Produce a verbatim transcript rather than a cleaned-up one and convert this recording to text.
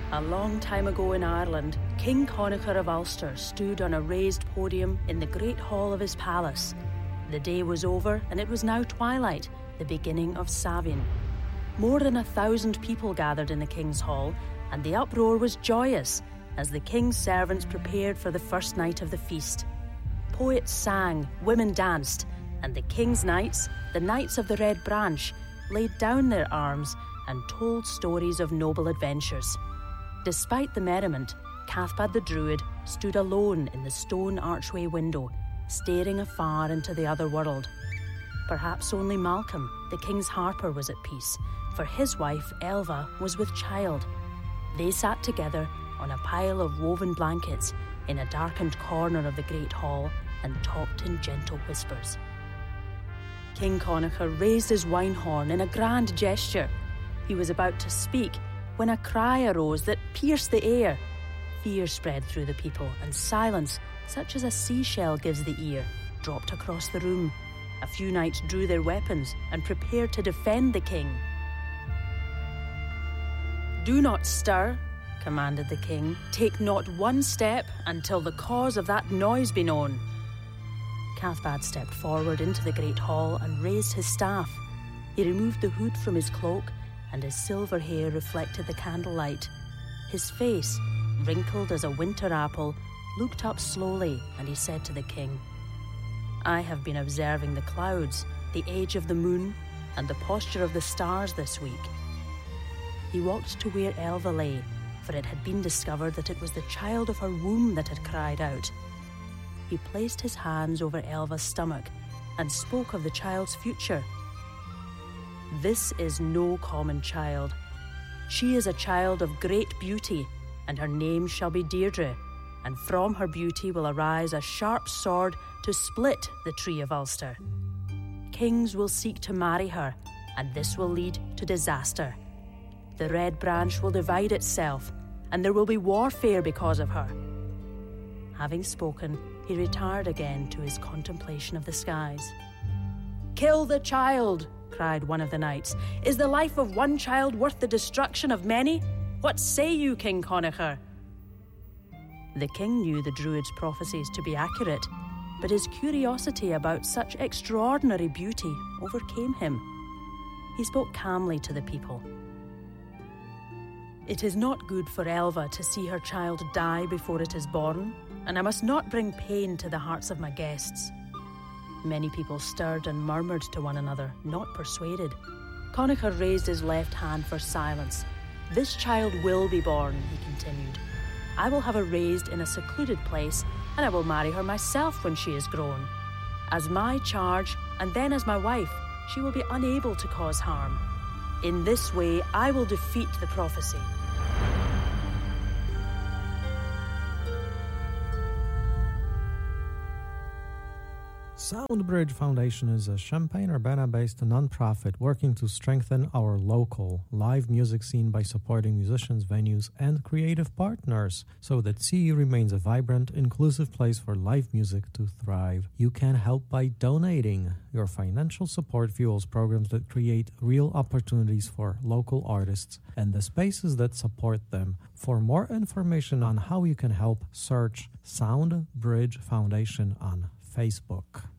A long time ago in Ireland, King Connachar of Ulster stood on a raised podium in the great hall of his palace. The day was over and it was now twilight, the beginning of Samhain. More than a thousand people gathered in the king's hall, and the uproar was joyous as the king's servants prepared for the first night of the feast. Poets sang, women danced, and the king's knights, the Knights of the Red Branch, laid down their arms and told stories of noble adventures. Despite the merriment, Cathbad the Druid stood alone in the stone archway window, staring afar into the other world. Perhaps only Malcolm, the king's harper, was at peace, for his wife, Elva, was with child. They sat together on a pile of woven blankets in a darkened corner of the great hall and talked in gentle whispers. King Connachar raised his wine horn in a grand gesture. He was about to speak when a cry arose that pierced the air. Fear spread through the people, and silence, such as a seashell gives the ear, dropped across the room. A few knights drew their weapons and prepared to defend the king. "Do not stir," commanded the king. "Take not one step until the cause of that noise be known." Cathbad stepped forward into the great hall and raised his staff. He removed the hood from his cloak, and his silver hair reflected the candlelight. His face, wrinkled as a winter apple, looked up slowly, and he said to the king, "I have been observing the clouds, the age of the moon, and the posture of the stars this week." He walked to where Elva lay, for it had been discovered that it was the child of her womb that had cried out. He placed his hands over Elva's stomach and spoke of the child's future. "This is no common child. She is a child of great beauty, and her name shall be Deirdre, and from her beauty will arise a sharp sword to split the tree of Ulster. Kings will seek to marry her, and this will lead to disaster. The Red Branch will divide itself, and there will be warfare because of her." Having spoken, he retired again to his contemplation of the skies. "Kill the child!" cried one of the knights. "Is the life of one child worth the destruction of many? What say you, King Connachar?" The king knew the druid's prophecies to be accurate, but his curiosity about such extraordinary beauty overcame him. He spoke calmly to the people. "It is not good for Elva to see her child die before it is born, and I must not bring pain to the hearts of my guests." Many people stirred and murmured to one another, not persuaded. Connachar raised his left hand for silence. "This child will be born," he continued. "I will have her raised in a secluded place, and I will marry her myself when she is grown. As my charge, and then as my wife, she will be unable to cause harm. In this way, I will defeat the prophecy." Soundbridge Foundation is a Champaign-Urbana-based non-profit working to strengthen our local live music scene by supporting musicians, venues, and creative partners so that C E remains a vibrant, inclusive place for live music to thrive. You can help by donating. Your financial support fuels programs that create real opportunities for local artists and the spaces that support them. For more information on how you can help, search Soundbridge Foundation on Facebook.